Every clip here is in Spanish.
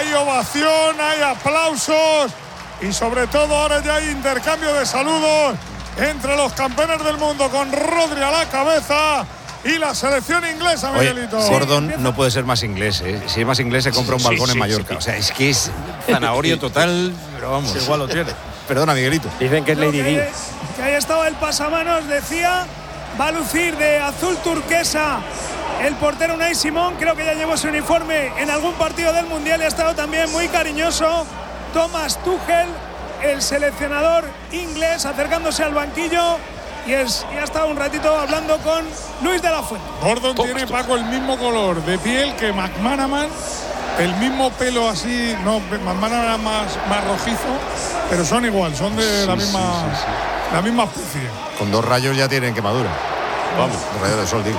hay ovación, hay aplausos y sobre todo ahora ya hay intercambio de saludos entre los campeones del mundo con Rodri a la cabeza y la selección inglesa, Miguelito. Oye, Gordon no puede ser más inglés, ¿eh? Si es más inglés se compra un balcón en Mallorca. O sea, es que es zanahorio total, pero vamos. Sí, igual lo tiene. Perdona, Miguelito. Dicen que es Lady Di. Que ahí estaba el pasamanos, decía, va a lucir de azul turquesa el portero Unai Simón. Creo que ya llevó su uniforme en algún partido del Mundial y ha estado también muy cariñoso Thomas Tuchel, el seleccionador inglés, acercándose al banquillo y ha estado un ratito hablando con Luis de la Fuente. Gordon tiene, Paco, el mismo color de piel que McManaman, el mismo pelo así, no, McManaman era más rojizo, pero son igual, son de la misma especie. Con 2 rayos ya tienen quemadura. Vamos, 2 rayos de sol, digo.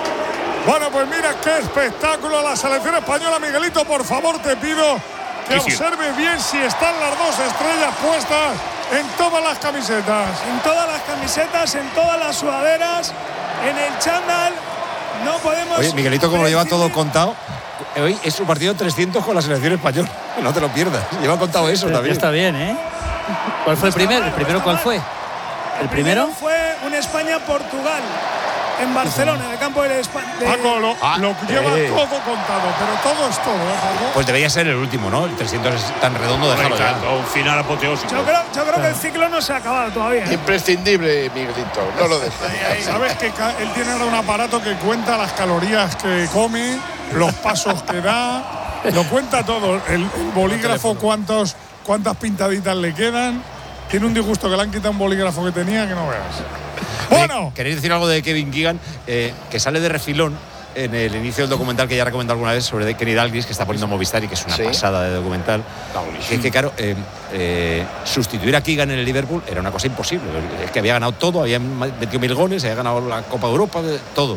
Bueno, pues mira qué espectáculo la selección española. Miguelito, por favor, te pido que observe bien si están las 2 estrellas puestas en todas las camisetas. En todas las camisetas, en todas las sudaderas, en el chándal. No podemos. Oye, Miguelito, como lo lleva todo contado, hoy es su partido 300 con la selección española. No te lo pierdas. Lleva contado eso también. Está bien, ¿eh? ¿Cuál fue el primero? ¿El primero cuál fue? ¿El primero? Fue un España-Portugal. En Barcelona, en el campo de España. Paco, lo lleva todo contado, pero todo es todo, ¿eh, Paco? Pues debería ser el último, ¿no? El 300 es tan redondo, déjalo ya. Un final apoteósico. Yo creo que el ciclo no se ha acabado todavía. Imprescindible, Miguelito, no lo dejes. Sabes que él tiene ahora un aparato que cuenta las calorías que come, los pasos que da, lo cuenta todo. El bolígrafo, cuántas pintaditas le quedan. Tiene un disgusto que le han quitado un bolígrafo que tenía que no veas. Bueno, ¿queréis decir algo de Kevin Keegan? Que sale de refilón en el inicio del documental que ya recomendado alguna vez sobre Kenny Dalglish, que está poniendo Movistar y que es una pasada de documental. Que claro, sustituir a Keegan en el Liverpool era una cosa imposible. Es que había ganado todo, había metido 1000 goles, había ganado la Copa de Europa, todo.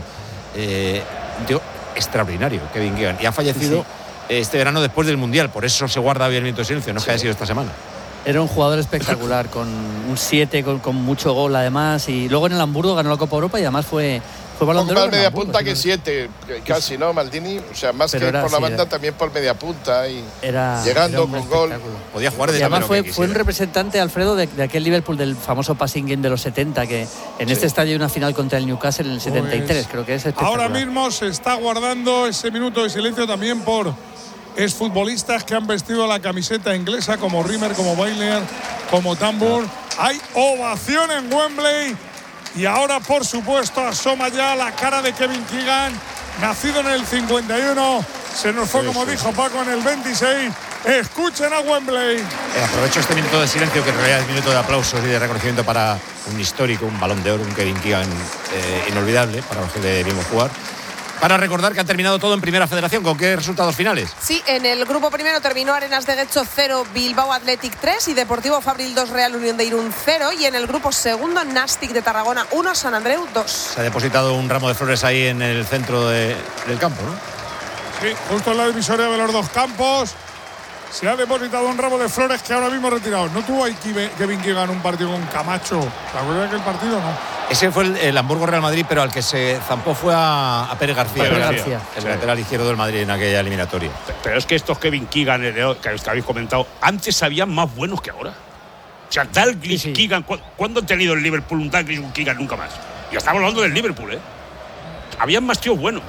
Un tío extraordinario, Kevin Keegan. Y ha fallecido este verano después del Mundial, por eso se guarda bien el minuto de silencio, no es que haya sido esta semana. Era un jugador espectacular, con un 7, con mucho gol además, y luego en el Hamburgo ganó la Copa Europa y además fue Balón de Oro. Más media punta que 7, casi, ¿no, Maldini? O sea, más pero que por la banda, también por media punta y llegando con gol. Podía jugar de. Y además fue un representante, Alfredo, de aquel Liverpool del famoso passing game de los 70, que en este estadio hay una final contra el Newcastle en el 73, creo que es espectacular. Ahora mismo se está guardando ese minuto de silencio también por exfutbolistas que han vestido la camiseta inglesa, como Rimmer, como Bailey, como Tambur. Hay ovación en Wembley y ahora, por supuesto, asoma ya la cara de Kevin Keegan, nacido en el 51, se nos fue, como dijo Paco, en el 26. Escuchen a Wembley. Aprovecho este minuto de silencio, que en realidad es minuto de aplausos y de reconocimiento para un histórico, un Balón de Oro, un Kevin Keegan inolvidable para los que le vimos jugar. Para recordar que ha terminado todo en Primera Federación. ¿Con qué resultados finales? Sí, en el grupo primero terminó Arenas de Guecho 0, Bilbao Athletic 3 y Deportivo Fabril 2, Real Unión de Irún 0. Y en el grupo segundo, Nàstic de Tarragona 1, Sant Andreu 2. Se ha depositado un ramo de flores ahí en el centro del campo, ¿no? Sí, justo en la divisoria de los dos campos. Se ha depositado un ramo de flores que ahora mismo retirado. ¿No tuvo ahí Kevin Keegan un partido con Camacho? ¿Te acuerdas de aquel partido no? Ese fue el Hamburgo Real Madrid, pero al que se zampó fue a Pérez García. El lateral izquierdo del Madrid en aquella eliminatoria. Pero es que estos Kevin Keegan, que habéis comentado, antes sabían más buenos que ahora. O sea, Dalglish, Keegan, ¿cuándo han tenido el Liverpool un Dalglish y un Keegan? Nunca más. Y estamos hablando del Liverpool, ¿eh? Habían más tíos buenos.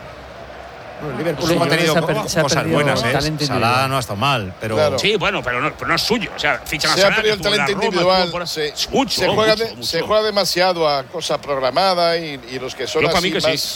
Bueno, el Liverpool ha tenido cosas buenas, ¿eh? Salah no ha estado mal, pero… Claro. Sí, bueno, pero no es suyo. O sea, fichan a Salah. Se ha perdido el talento individual. Se juega demasiado a cosa programada y los que son así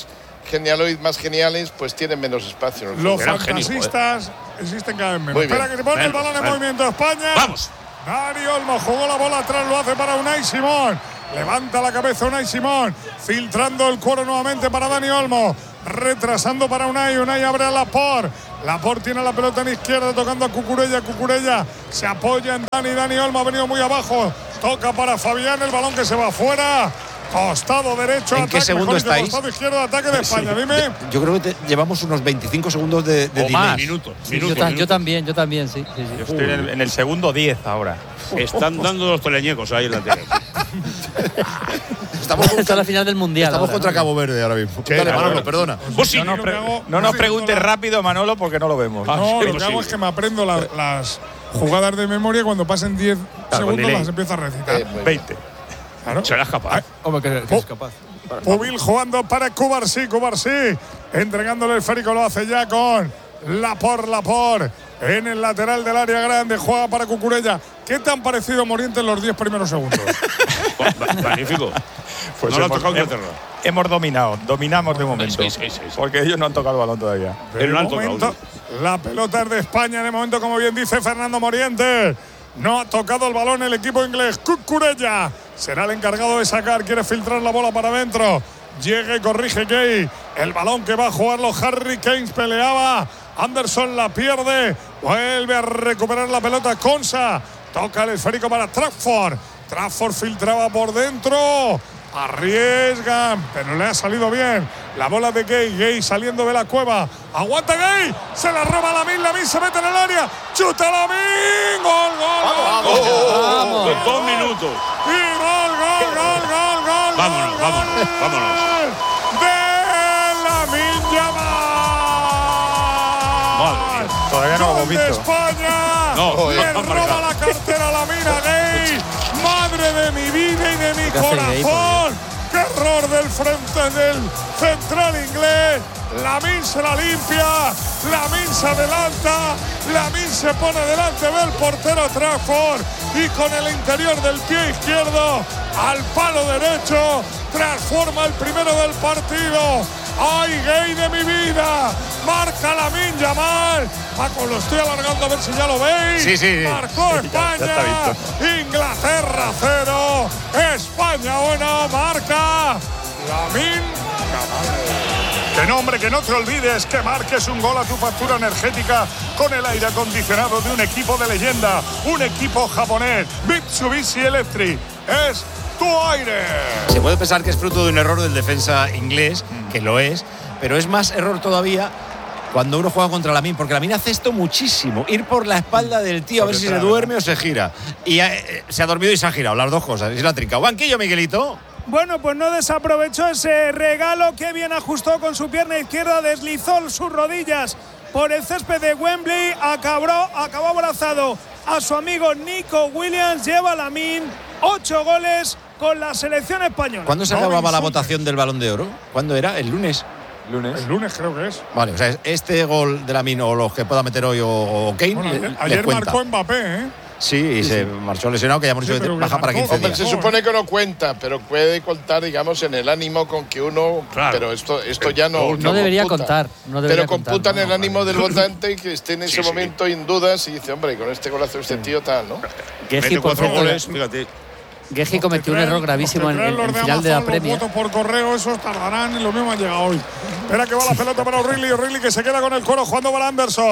más geniales, pues tienen menos espacio. Los fantasistas existen cada vez menos. Espera que se pone el balón en movimiento España. ¡Vamos! Dani Olmo jugó la bola atrás, lo hace para Unai Simón. Levanta la cabeza Unai Simón, filtrando el cuero nuevamente para Dani Olmo. Retrasando para Unai abre a Laporte tiene la pelota en izquierda, tocando a Cucurella se apoya en Dani Olmo, ha venido muy abajo, toca para Fabián, el balón que se va fuera, costado derecho, ¿en ataque, qué segundo estáis? Costado izquierdo, ataque de España, dime. Yo creo que llevamos unos 25 segundos de más. Minutos. Yo también, sí. Yo estoy en el segundo 10 ahora. Están dando los teleñecos ahí en la tele. Está en la final del Mundial. Estamos ahora, contra ¿no? Cabo Verde ahora mismo. Dale, Manolo, perdona. No nos preguntes rápido, Manolo, porque no lo vemos. No, lo que hago es que me aprendo las jugadas de memoria y cuando pasen 10 segundos las empiezo a recitar. 20. Claro. Serás capaz. Hombre, que es capaz. Pubil jugando para Cubarsí, entregándole el esférico, lo hace ya con Lapor en el lateral del área grande, juega para Cucurella. ¿Qué te han parecido Morientes en los 10 primeros segundos? Magnífico. Pues no lo ha tocado Inglaterra. Hemos dominamos de momento. Sí. Porque ellos no han tocado el balón todavía. De momento, la pelota es de España, de momento, como bien dice Fernando Morientes. No ha tocado el balón el equipo inglés. Cucurella será el encargado de sacar. Quiere filtrar la bola para adentro. Llega y corrige Gay. El balón que va a jugarlo Harry Kane peleaba. Anderson la pierde. Vuelve a recuperar la pelota Konsa. Toca el esférico para Trafford. Trafford filtraba por dentro. Arriesgan, pero le ha salido bien. La bola de Gay saliendo de la cueva. Aguanta Gay, se la roba Lamin se mete en el área. Chuta Lamin, gol. Vamos. 2 minutos. Y gol. Vámonos. De Lamin Yamal. Todavía no lo hemos visto. España. Le roba la cartera Lamin a Gay. Madre de mi vida y de mi corazón. ¡Qué error del frente del central inglés! Lamin se la limpia, Lamin se adelanta, Lamin se pone delante del portero Trafford y con el interior del pie izquierdo al palo derecho transforma el primero del partido. ¡Ay, Gay de mi vida! Marca Lamin Yamal. Paco, lo estoy alargando a ver si ya lo veis. Sí. Marcó España. Ya Inglaterra 0. España 1. Marca Lamin Yamal. Que nombre, que no te olvides que marques un gol a tu factura energética con el aire acondicionado de un equipo de leyenda. Un equipo japonés. Mitsubishi Electric. Es tu aire. Se puede pensar que es fruto de un error del defensa inglés, que lo es, pero es más error todavía cuando uno juega contra Lamin, porque Lamin hace esto muchísimo, ir por la espalda del tío a ver si se duerme o se gira. Y se ha dormido y se ha girado, las dos cosas, y se la ha trincado. Banquillo, Miguelito. Bueno, pues no desaprovechó ese regalo, que bien ajustó con su pierna izquierda, deslizó sus rodillas por el césped de Wembley, acabó abrazado a su amigo Nico Williams. Lleva Lamin 8 goles con la selección española. ¿Cuándo se acababa la votación del Balón de Oro? ¿Cuándo era? ¿El lunes? El lunes creo que es. Vale, o sea, este gol de Lamin o los que pueda meter hoy o Kane. Bueno, ayer marcó Mbappé, ¿eh? Sí, y se marchó lesionado, que ya hemos dicho que baja para 15 días. Se supone que no cuenta, pero puede contar, digamos, en el ánimo con que uno. Claro. Pero esto ya no. No debería contar. Pero computa en el ánimo del votante que esté en ese momento en dudas y dice, hombre, con este golazo este tío tal, ¿no? Geji, por goles, fíjate. Geji cometió un error gravísimo en el final de la Premier. Los votos por correo, esos tardarán y lo mismo han llegado hoy. Espera que va la pelota para O'Reilly que se queda con el cuero jugando para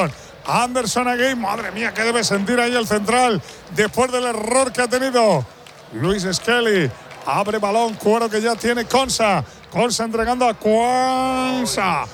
Anderson again. Madre mía, qué debe sentir ahí el central después del error que ha tenido Luis Skelly. Abre balón, cuero que ya tiene Konsa entregando a Konsa,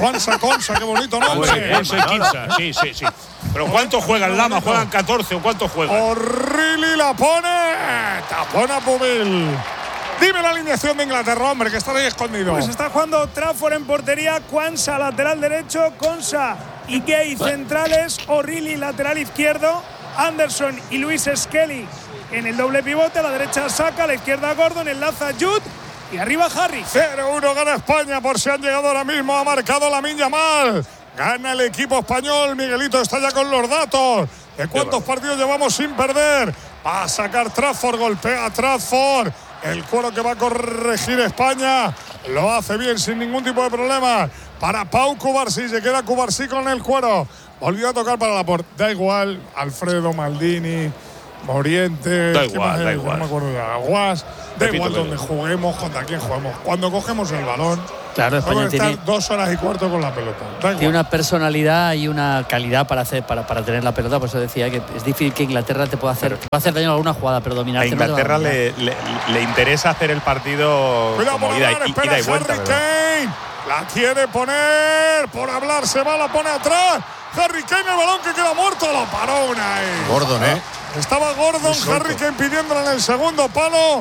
qué bonito nombre. Konsa y Kinsa, sí. Pero ¿cuántos juegan Lama? ¿Juegan 14 o cuántos juegan? O'Reilly la pone, tapona Pubil. Dime la alineación de Inglaterra, hombre, que está ahí escondido. Pues está jugando Trafford en portería, Quansah lateral derecho, Konsa y Gay centrales, O'Reilly lateral izquierdo, Anderson y Luis Skelly en el doble pivote, a la derecha Saka, a la izquierda Gordon, enlaza Jude y arriba Harry. 0-1 gana España, por si han llegado ahora mismo, ha marcado Lamin Yamal. Gana el equipo español, Miguelito está ya con los datos de cuántos partidos llevamos sin perder. Va a sacar Trafford, golpea a Trafford. El cuero que va a corregir España lo hace bien, sin ningún tipo de problema. Para Pau Cubarsí, se queda Cubarsí con el cuero. Volvió a tocar para Laporte. Da igual, Alfredo, Maldini, Morientes. Da igual. No me acuerdo de Aguas. Da igual donde juguemos, contra quién juguemos. Cuando cogemos el balón, claro, España tiene 2 horas y cuarto con la pelota. Tiene una personalidad y una calidad para tener la pelota. Por eso decía que es difícil que Inglaterra te pueda hacer daño en alguna jugada, pero dominar. A Inglaterra le interesa hacer el partido como ida y vuelta. Harry Kane la quiere poner, por hablar se va, la pone atrás. Harry Kane, el balón que queda muerto, lo paró Unai. Gordon, Estaba Gordon, Harry Kane pidiéndolo en el segundo palo.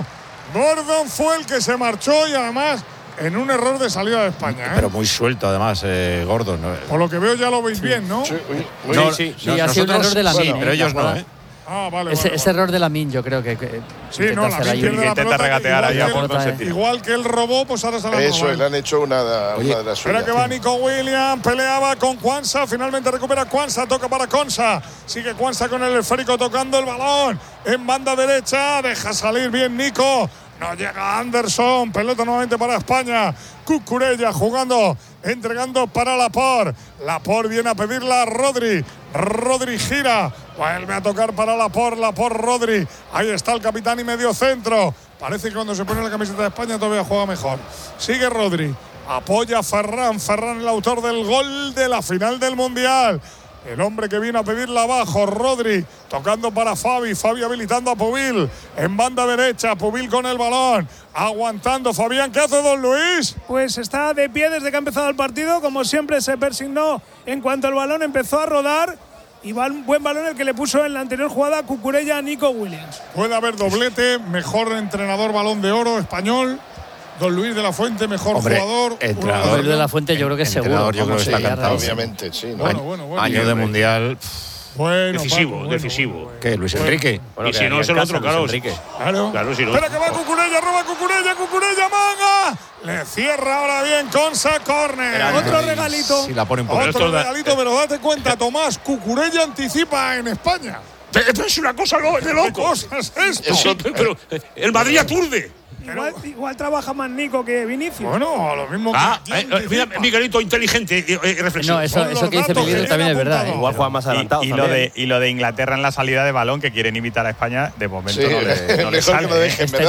Gordon fue el que se marchó y además en un error de salida de España. Pero muy suelto, además, Gordon. Por lo que veo ya lo veis bien, ¿no? Sí, ha sido un error de Lamine. Pero ellos no, Ah, vale. Ese error de Lamine, yo creo que sí, no, Lamine pierde la intenta regatear allá por no sentir. Igual que él robó, pues ahora se la Eso, le han hecho una de las suyas. Espera que va Nico Williams, peleaba con Quansah, finalmente recupera Quansah, toca para Konsa. Sigue Quansah con el esférico tocando el balón en banda derecha, deja salir bien Nico. No llega Anderson, pelota nuevamente para España. Cucurella jugando, entregando para Laporte. Laporte viene a pedirla a Rodri. Rodri gira, vuelve a tocar para Laporte. Laporte, Rodri. Ahí está el capitán y medio centro. Parece que cuando se pone la camiseta de España todavía juega mejor. Sigue Rodri, apoya a Ferran. Ferran, el autor del gol de la final del Mundial. El hombre que vino a pedirla abajo, Rodri, tocando para Fabi. Fabi habilitando a Pubil en banda derecha. Pubil con el balón, aguantando. Fabián, ¿qué hace don Luis? Pues está de pie desde que ha empezado el partido. Como siempre, se persignó en cuanto el balón empezó a rodar. Y va un buen balón el que le puso en la anterior jugada Cucurella a Nico Williams. Puede haber doblete, mejor entrenador Balón de Oro español. Don Luis de la Fuente, mejor jugador. Entrenador de la Fuente, yo creo que seguro. Yo creo que está cantado. Obviamente, sí. ¿no? Bueno, año de Mundial. Bueno, decisivo, decisivo. ¿Qué? ¿Luis Enrique? Bueno, y si no es el otro, claro. Claro, si no. Espera que va Cucurella, roba Cucurella, manga. Le cierra ahora bien Konsa, córner. Otro regalito. Si la pone un poco. Otro regalito, pero date cuenta, Tomás, Cucurella anticipa en España. Esto es una cosa de loco. ¿Qué cosa es esto? Sí, pero el Madrid aturde. Igual trabaja más Nico que Vinicius. Bueno, lo mismo que… Mira, Miguelito inteligente y reflexivo. No, eso que dice Miguelito también es verdad. Igual juega más adelantado. Y lo de Inglaterra en la salida de balón, que quieren invitar a España, de momento no le mejor que lo dejen, ¿verdad?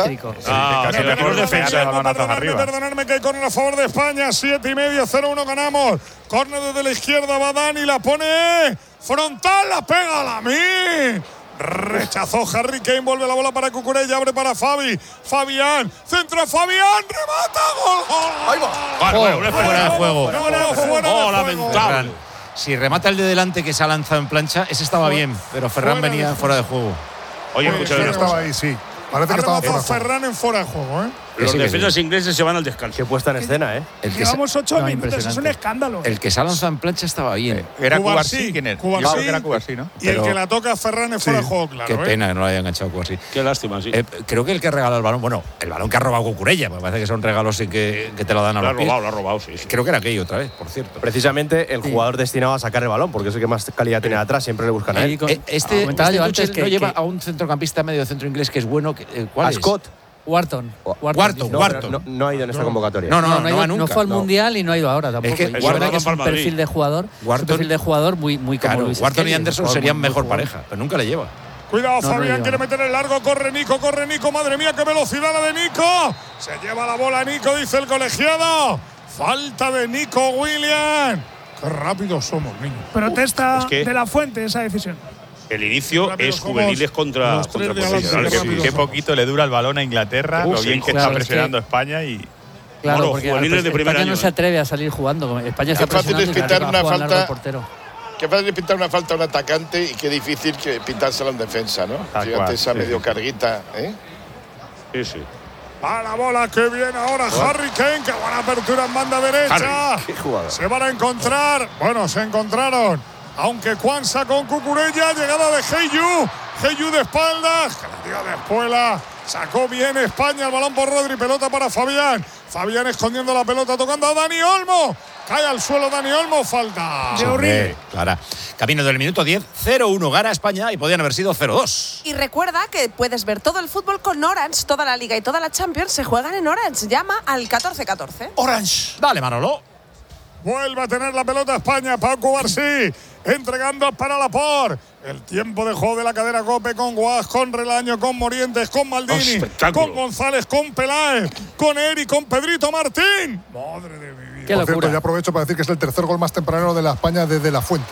Perdonadme que hay córner a favor de España. 7:30, 0-1 ganamos. Córner desde la izquierda, va Dani, la pone frontal, la pega a Lamine. Rechazó Harry Kane, vuelve la bola para Cucurella, abre para Fabi. Fabián, centro a Fabián, remata, gol. Ahí va. Fuera de juego. Fuera de juego. Lamentable. Si remata el de delante que se ha lanzado en plancha, ese estaba bien, pero Ferran venía fuera de juego. Oye, escucha, estaba ahí, sí. Parece que estaba fuera. Ferran en fuera de juego, ¿eh? Los defensas ingleses se van al descanso. Qué puesta en escena, ¿eh? Llevamos 8 minutos, es un escándalo. El que se ha lanzado en plancha estaba bien. ¿Era Cubarsí? ¿Quién era? Era Cubarsí, ¿no? Y el que la toca a Ferran es fuera de juego, claro. Qué pena que no lo haya enganchado Cubarsí. Qué lástima, sí. Creo que el que regaló el balón, bueno, el balón que ha robado Cucurella, me parece que son regalos sin que te lo dan a los pies. Lo ha robado, sí. Creo que era aquello otra vez, por cierto. Precisamente el jugador destinado a sacar el balón, porque es el que más calidad tiene atrás, siempre le buscan a él. Este Tuchel no lleva a un centrocampista medio centro inglés que es bueno. ¿Cuál es? Scott. Wharton. No ha ido en esta convocatoria. No fue al Mundial y no ha ido ahora tampoco. Es que es un perfil de jugador, muy como Luis. Wharton y Anderson serían mejor pareja, pero nunca le lleva. Cuidado, Fabián quiere meter el largo, corre Nico, madre mía, qué velocidad la de Nico. Se lleva la bola Nico, dice el colegiado. Falta de Nico Williams. Qué rápidos somos, niños. Protesta de la Fuente esa decisión. El inicio es juveniles contra profesionales. Qué poquito le dura el balón a Inglaterra, lo bien que está presionando España y… Claro, porque España no se atreve a salir jugando. España está presionando y Qué fácil es pintar una falta a un atacante y qué difícil que pintársela a un defensa, ¿no? Fíjate esa medio carguita, ¿eh? Sí. A la bola que viene ahora Harry Kane, qué buena apertura en banda derecha. Se van a encontrar, se encontraron. Aunque Quansah con Cucurella, llegada de Heyu de espaldas, que la dio de espuela, sacó bien España el balón por Rodri, pelota para Fabián escondiendo la pelota, tocando a Dani Olmo, cae al suelo Dani Olmo, falta de horrible. Clara. Camino del minuto 10, 0-1 gana España y podían haber sido 0-2. Y recuerda que puedes ver todo el fútbol con Orange, toda la Liga y toda la Champions se juegan en Orange, llama al 1414. Orange, dale Manolo. Vuelve a tener la pelota España, Pau Cubarsí, entregando para Laporte. El tiempo de juego de la cadena COPE con Guas, con Relaño, con Morientes, con Maldini, con González, con Peláez, con Eri, con Pedrito Martín. Madre de mi vida. Por cierto, ya aprovecho para decir que es el tercer gol más tempranero de la España desde la Fuente.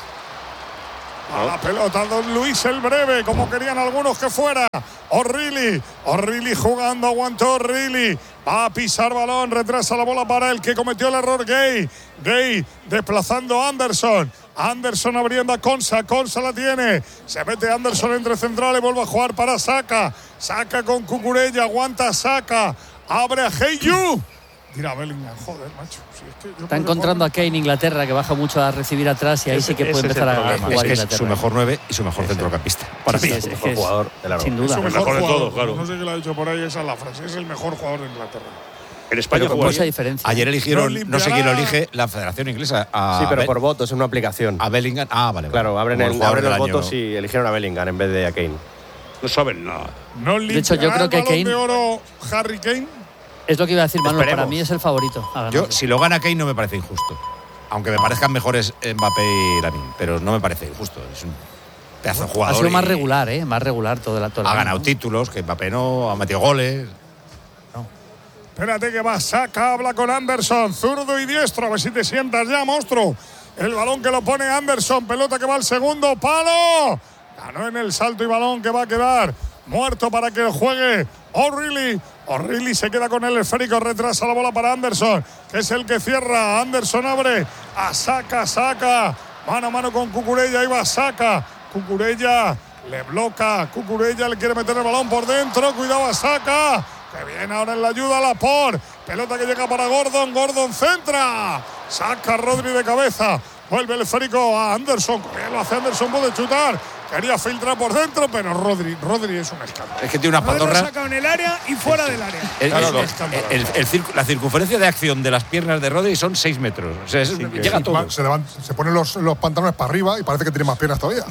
A la pelota, don Luis el breve, como querían algunos que fuera. O'Reilly jugando, aguantó O'Reilly. Va a pisar balón, retrasa la bola para el que cometió el error Gay desplazando a Anderson. Anderson abriendo a Konsa. Konsa la tiene. Se mete Anderson entre centrales. Vuelve a jugar para Saka. Saka con Cucurella. Aguanta Saka. Abre a Heyu. Tira Bellingham. Joder, macho. Si es que está encontrando a Kane Inglaterra, que baja mucho a recibir atrás y ahí sí que puede empezar a jugar es que Inglaterra. es su mejor 9 y su mejor centrocampista. Para mí es el mejor jugador de la sin duda. Es el mejor de todos, claro. No sé qué lo ha dicho por ahí, esa es la frase. Es el mejor jugador de Inglaterra. En España con mucha diferencia. Ayer eligieron, no sé quién lo elige, la Federación Inglesa. Sí, pero por votos, en una aplicación. A Bellingham. Vale. Claro, abren los votos y eligieron a Bellingham en vez de a Kane. No saben nada. De hecho, yo creo que Balón Kane. de oro, Harry Kane. Es lo que iba a decir Manuel, para mí es el favorito. Yo, si lo gana Kane, no me parece injusto. Aunque me parezcan mejores Mbappé y Lamine, pero no me parece injusto. Es un pedazo de jugador. Ha sido más regular, más regular todo el Ha ganado títulos, que Mbappé no, ha metido goles. Espérate que va, Saka, habla con Anderson, zurdo y diestro, a ver si te sientas ya, monstruo. El balón que lo pone Anderson, pelota que va al segundo palo. Ganó en el salto y balón que va a quedar muerto para que juegue O'Reilly. O'Reilly se queda con el esférico, retrasa la bola para Anderson, que es el que cierra. Anderson abre a Saka, Saka. Mano a mano con Cucurella, ahí va Saka. Cucurella le bloca, Cucurella le quiere meter el balón por dentro, cuidado a Saka. Que viene ahora en la ayuda a Laporte. Pelota que llega para Gordon. Gordon centra. Saca Rodri de cabeza. Vuelve el esférico a Anderson. Lo hace Anderson, puede chutar. Quería filtrar por dentro, pero Rodri es un escándalo. Es que tiene una patorra. Lo saca en el área y fuera del área. La circunferencia de acción de las piernas de Rodri son 6 metros. O sea, llega todo. Se ponen los pantalones para arriba y parece que tiene más piernas todavía.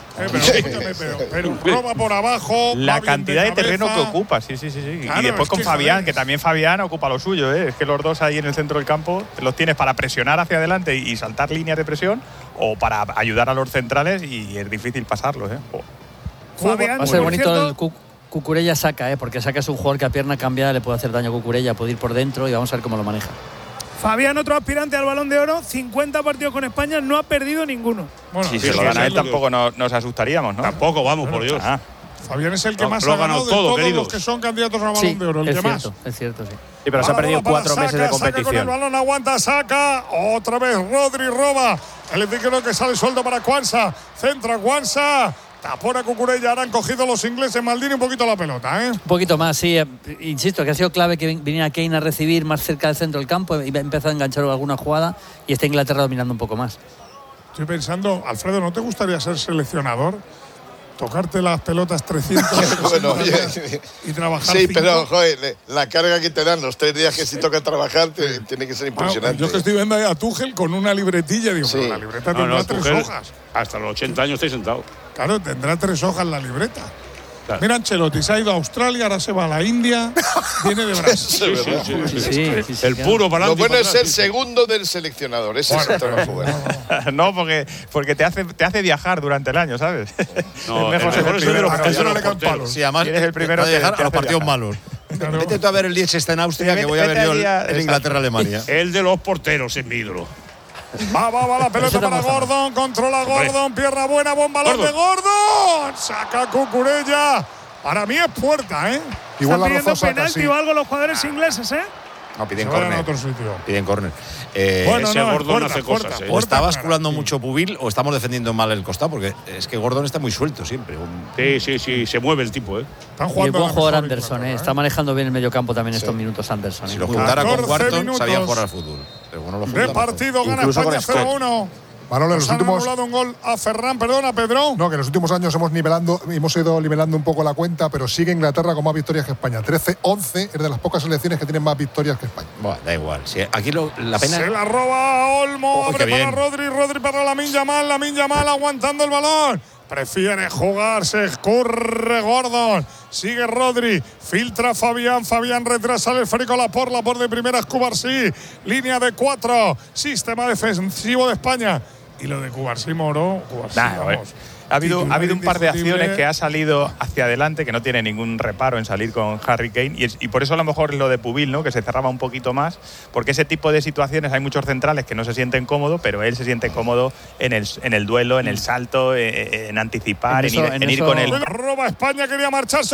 Pero roba por abajo. La cantidad de terreno que ocupa, sí. Claro, y después con Fabián, joder, que también Fabián ocupa lo suyo, Es que los dos ahí en el centro del campo los tienes para presionar hacia adelante y saltar líneas de presión o para ayudar a los centrales y es difícil pasarlos, Fabián, va a ser bonito el Cucurella Saka, porque Saka es un jugador que a pierna cambiada le puede hacer daño a Cucurella, puede ir por dentro y vamos a ver cómo lo maneja. Fabián, otro aspirante al Balón de Oro, 50 partidos con España, no ha perdido ninguno. Bueno, si se lo gana él tampoco nos asustaríamos, ¿no? Tampoco, vamos, por Dios. Fabián es el que más ha ganado de todos los que son candidatos al Balón de Oro. El que más. Es cierto, sí. Sí, pero se ha perdido 4 meses de competición. Saca con el balón, aguanta, saca. Otra vez Rodri roba. El creo que sale suelto para Kwanza. Centra Kwanza. Tapona Cucurella. Ahora han cogido los ingleses. Maldini un poquito la pelota, Un poquito más, sí. Insisto, que ha sido clave que viniera Kane a recibir más cerca del centro del campo y empezó a enganchar alguna jugada y está Inglaterra dominando un poco más. Estoy pensando, Alfredo, ¿no te gustaría ser seleccionador? Tocarte las pelotas 300 bueno, y trabajar. Sí, 5. pero joder, la carga que te dan los 3 días que si toca trabajar tiene que ser impresionante. Yo que estoy viendo ahí a Tuchel con una libretilla, digo, pero la libreta tendrá 3 hojas. Hasta los 80 años estoy sentado. Claro, tendrá 3 hojas la libreta. Claro. Mira, Ancelotti se ha ido a Australia, ahora se va a la India, viene de Brasil. Sí, el puro para lo bueno es ser segundo del seleccionador, ese es el trabajo. No, porque te hace viajar durante el año, ¿sabes? No, es mejor ser el primero. Eso no le caen palos. Sí, además eres el primero de dejar a los partidos malos. Claro. Vete tú a ver el Liechtenstein está en Austria, que voy a ver yo en Inglaterra-Alemania. El de los porteros en mi ídolo. Va la pelota para Gordon, controla Gordon, pierna buena, buen balón de Gordon, saca Cucurella. Para mí es puerta, Igual están pidiendo penalti o algo los jugadores ingleses, No, piden córner. Piden córner. Bueno, ese Gordon hace cosas. O está basculando mucho Pubil o estamos defendiendo mal el costado, porque es que Gordon está muy suelto siempre. Sí, se mueve el tipo, Están jugando. Y buen jugador Anderson, está manejando bien el mediocampo también estos minutos Anderson. Si lo juntara con Wharton, sabía jugar al fútbol. Pero bueno, lo de partido gana España 0-1. Manolo, nos han anulado un gol a Ferran, perdona, Pedro. No, que en los últimos años hemos ido nivelando un poco la cuenta, pero sigue Inglaterra con más victorias que España. 13-11 es de las pocas selecciones que tienen más victorias que España. Bueno, da igual. Si aquí la pena. Se la roba Olmo, abre para Rodri para Lamine Yamal aguantando el balón. Prefiere jugar, se escurre Gordon. Sigue Rodri, filtra Fabián retrasa el esférico Laporte de primeras Cubarsí. Línea de 4, sistema defensivo de España. Y lo de Cubarsí Moro, vamos. Ha habido un par de acciones que ha salido hacia adelante, que no tiene ningún reparo en salir con Harry Kane, y por eso a lo mejor lo de Pubil, ¿no? Que se cerraba un poquito más, porque ese tipo de situaciones hay muchos centrales que no se sienten cómodos, pero él se siente cómodo en el duelo, en el salto, en anticipar, en ir con él. Roba España, quería marcharse.